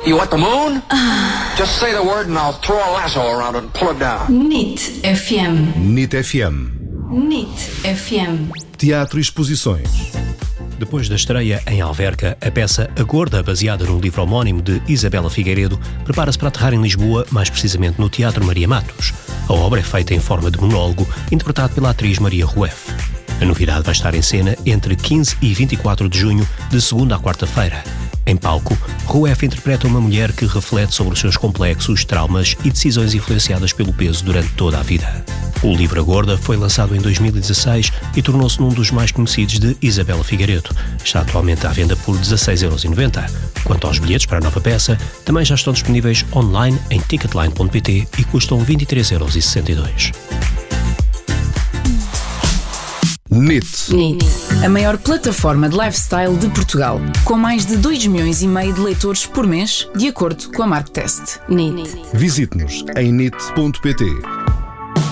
You want the moon? Just say the word and I'll throw a lasso around it and pull it down. NIT FM. NIT FM. NIT FM. Teatro e exposições. Depois da estreia em Alverca, a peça A Gorda, baseada num livro homónimo de Isabela Figueiredo, prepara-se para aterrar em Lisboa, mais precisamente no Teatro Maria Matos. A obra é feita em forma de monólogo, interpretado pela atriz Maria Rueff. A novidade vai estar em cena entre 15 e 24 de junho, de segunda à quarta-feira. Em palco, Rueff interpreta uma mulher que reflete sobre os seus complexos, traumas e decisões influenciadas pelo peso durante toda a vida. O livro A Gorda foi lançado em 2016 e tornou-se num dos mais conhecidos de Isabela Figueiredo. Está atualmente à venda por 16,90€. Quanto aos bilhetes para a nova peça, também já estão disponíveis online em ticketline.pt e custam 23,62€. NIT. NIT. A maior plataforma de lifestyle de Portugal, com mais de 2,5 milhões de leitores por mês, de acordo com a Marktest. NIT. Visite-nos em nit.pt.